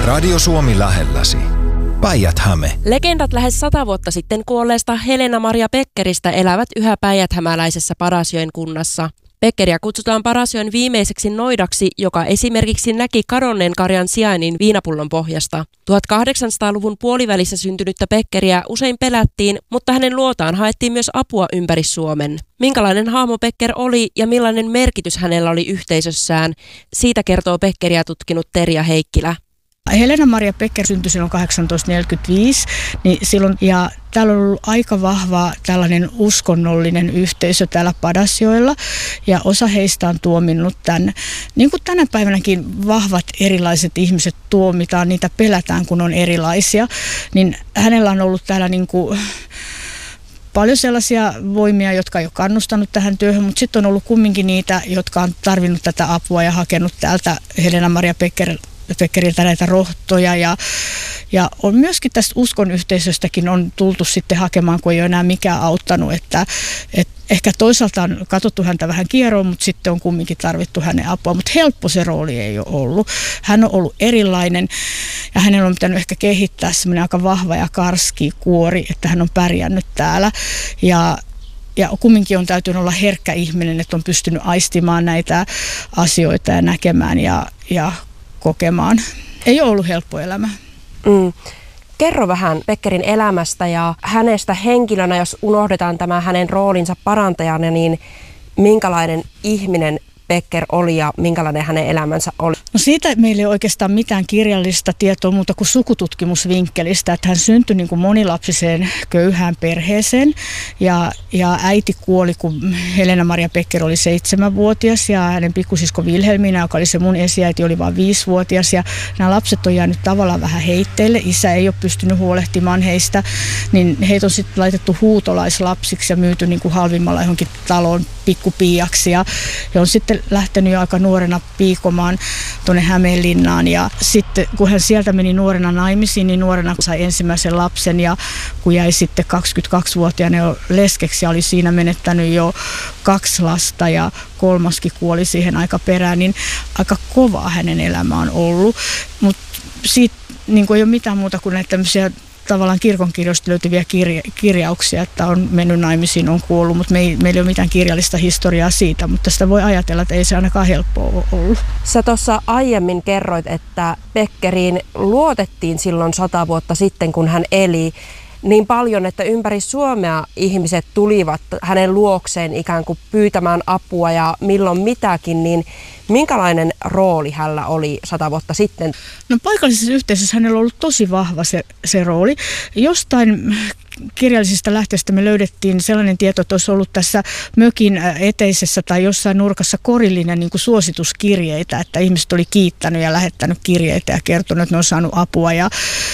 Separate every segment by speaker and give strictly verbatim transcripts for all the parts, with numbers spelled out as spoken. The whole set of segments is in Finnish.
Speaker 1: Radio Suomi lähelläsi. Päijät-Häme.
Speaker 2: Legendat lähes sata vuotta sitten kuolleesta Helena-Maria Beckeristä elävät yhä päijät-hämäläisessä Padasjoen kunnassa. Beckeriä kutsutaan Padasjoen viimeiseksi noidaksi, joka esimerkiksi näki kadonneen karjan sijainnin viinapullon pohjasta. tuhatkahdeksansataaluvun puolivälissä syntynyttä Beckeriä usein pelättiin, mutta hänen luotaan haettiin myös apua ympäri Suomen. Minkälainen hahmo Becker oli ja millainen merkitys hänellä oli yhteisössään, siitä kertoo Beckeriä tutkinut Terja Heikkilä.
Speaker 3: Helena-Maria Becker syntyi silloin tuhatkahdeksansataaneljäkymmentäviisi, niin silloin, ja täällä on ollut aika vahva tällainen uskonnollinen yhteisö täällä Padasjoella, ja osa heistä on tuominnut tämän, niin kuin tänä päivänäkin vahvat erilaiset ihmiset tuomitaan, niitä pelätään kun on erilaisia, niin hänellä on ollut täällä niin kuin paljon sellaisia voimia, jotka ei ole kannustanut tähän työhön, mutta sitten on ollut kumminkin niitä, jotka on tarvinnut tätä apua ja hakenut täältä Helena-Maria Becker Beckeriltä näitä rohtoja ja, ja on myöskin tästä uskonyhteisöstäkin on tultu sitten hakemaan, kun ei ole enää mikään auttanut, että, että ehkä toisaalta on katsottu häntä vähän kieroon, mutta sitten on kumminkin tarvittu hänen apua, mutta helppo se rooli ei ole ollut. Hän on ollut erilainen ja hänellä on pitänyt ehkä kehittää semmoinen aika vahva ja karski kuori, että hän on pärjännyt täällä ja Ja kumminkin on täytynyt olla herkkä ihminen, että on pystynyt aistimaan näitä asioita ja näkemään ja, ja kokemaan. Ei ole ollut helppo elämä.
Speaker 2: Mm. Kerro vähän Beckerin elämästä ja hänestä henkilönä, jos unohdetaan tämä hänen roolinsa parantajana, niin minkälainen ihminen Becker oli ja minkälainen hänen elämänsä oli?
Speaker 3: No siitä meillä ei ole oikeastaan mitään kirjallista tietoa muuta kuin sukututkimusvinkkelistä, että hän syntyi niin kuin monilapsiseen köyhään perheeseen ja, ja äiti kuoli, kun Helena-Maria Becker oli seitsemänvuotias ja hänen pikkusisko Vilhelmina, joka oli se mun esiäiti, oli vain viisivuotias ja nämä lapset on jäänyt tavallaan vähän heitteille. Isä ei ole pystynyt huolehtimaan heistä, niin heitä on sitten laitettu huutolaislapsiksi ja myyty niin kuin halvimmalla johonkin taloon pikkupiiaksi ja he on sitten lähtenyt jo aika nuorena piikomaan tuonne Hämeenlinnaan ja sitten kun hän sieltä meni nuorena naimisiin, niin nuorena sai ensimmäisen lapsen ja kun jäi sitten kaksikymmentäkaksivuotiaana jo leskeksi ja oli siinä menettänyt jo kaksi lasta ja kolmaskin kuoli siihen aika perään, niin aika kovaa hänen elämä on ollut, mutta siitä niin ei ole mitään muuta kuin näitä tämmöisiä tavallaan kirkonkirjoista löytyviä kirja, kirjauksia, että on mennyt naimisiin, on kuollut, mutta me ei, meillä ei ole mitään kirjallista historiaa siitä, mutta sitä voi ajatella, että ei se ainakaan helppoa ollut.
Speaker 2: Sä tuossa aiemmin kerroit, että Beckeriin luotettiin silloin sata vuotta sitten, kun hän eli niin paljon, että ympäri Suomea ihmiset tulivat hänen luokseen ikään kuin pyytämään apua ja milloin mitäkin, niin minkälainen rooli hänellä oli sata vuotta sitten?
Speaker 3: No paikallisessa yhteisössä hänellä on ollut tosi vahva se, se rooli. Jostain kirjallisista lähteistä me löydettiin sellainen tieto, että olisi ollut tässä mökin eteisessä tai jossain nurkassa korillinen niin kuin suosituskirjeitä, että ihmiset oli kiittänyt ja lähettänyt kirjeitä ja kertonut, että ne on saanut apua ja,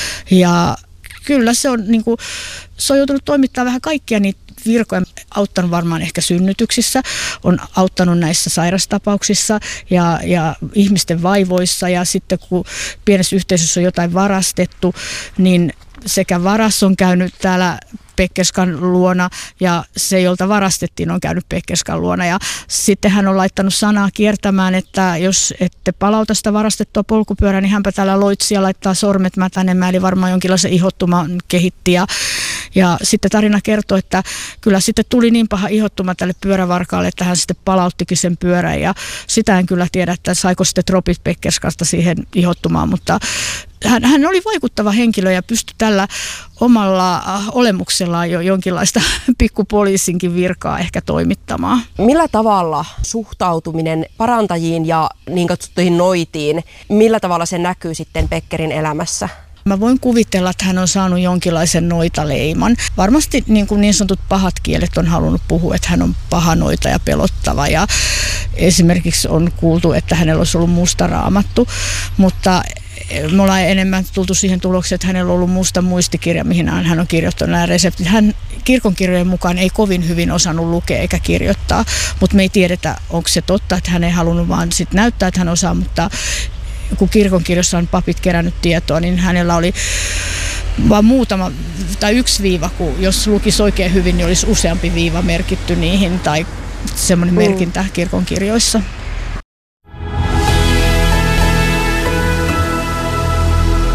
Speaker 3: ja kyllä se on, niin kuin, se on joutunut toimittamaan vähän kaikkia niitä virkoja, auttanut varmaan ehkä synnytyksissä, on auttanut näissä sairastapauksissa ja, ja ihmisten vaivoissa ja sitten kun pienessä yhteisössä on jotain varastettu, niin sekä varas on käynyt täällä Pekkerskan luona ja se, jolta varastettiin, on käynyt Pekkerskan luona. Ja sitten hän on laittanut sanaa kiertämään, että jos ette palauta sitä varastettua polkupyörää, niin hänpä täällä loitsi ja laittaa sormet mätänemään, eli varmaan jonkinlaisen ihottuman kehitti. Ja, ja sitten tarina kertoo, että kyllä sitten tuli niin paha ihottuma tälle pyörävarkaalle, että hän sitten palauttikin sen pyörän. Ja sitä en kyllä tiedä, että saiko sitten tropit Pekkerskasta siihen ihottumaan, mutta Hän, hän oli vaikuttava henkilö ja pystyi tällä omalla olemuksellaan jo jonkinlaista pikkupoliisinkin virkaa ehkä toimittamaan.
Speaker 2: Millä tavalla suhtautuminen parantajiin ja niin kutsuttuihin noitiin, millä tavalla se näkyy sitten Beckerin elämässä?
Speaker 3: Mä voin kuvitella, että hän on saanut jonkinlaisen noitaleiman. Varmasti niin, kuin niin sanotut pahat kielet on halunnut puhua, että hän on paha noita ja pelottava. Ja esimerkiksi on kuultu, että hänellä olisi ollut musta raamattu, mutta me ollaan enemmän tultu siihen tulokseen, että hänellä on ollut musta muistikirja, mihin hän on kirjoittanut nämä reseptit. Hän kirkonkirjojen mukaan ei kovin hyvin osannut lukea eikä kirjoittaa, mutta me ei tiedetä, onko se totta, että hän ei halunnut vaan sit näyttää, että hän osaa, mutta kun kirkonkirjossa on papit kerännyt tietoa, niin hänellä oli vaan muutama tai yksi viiva, kun jos lukisi oikein hyvin, niin olisi useampi viiva merkitty niihin tai semmoinen merkintä kirkonkirjoissa.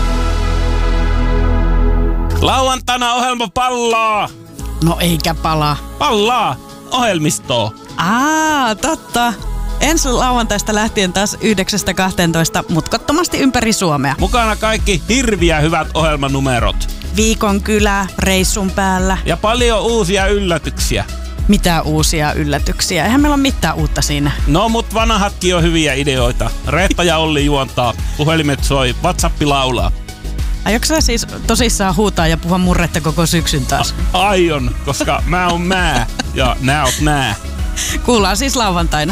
Speaker 4: Lauantaina ohjelma pallaa.
Speaker 5: No eikä palaa.
Speaker 4: Pallaa. Ohjelmistoa.
Speaker 5: Aa, totta. Ensi lauantaista lähtien taas yhdeksästä kahteentoista mutkottomasti ympäri Suomea.
Speaker 4: Mukana kaikki hirviä hyvät ohjelmanumerot.
Speaker 5: Viikon kylä, reissun päällä.
Speaker 4: Ja paljon uusia yllätyksiä.
Speaker 5: Mitä uusia yllätyksiä? Eihän meillä ole mitään uutta siinä.
Speaker 4: No, mut vanhatkin on hyviä ideoita. Reetta ja Olli juontaa. Puhelimet soi. WhatsApp laulaa.
Speaker 5: Aiotko sä siis tosissaan huutaa ja puhua murretta koko syksyn taas?
Speaker 4: A- aion, koska mä oon mä ja nää oot nää.
Speaker 5: Kuullaan siis lauantaina.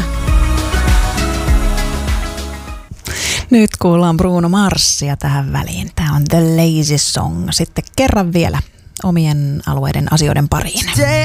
Speaker 6: Nyt kuullaan Bruno Marsia tähän väliin. Tää on The Lazy Song. Sitten kerran vielä omien alueiden asioiden pariin.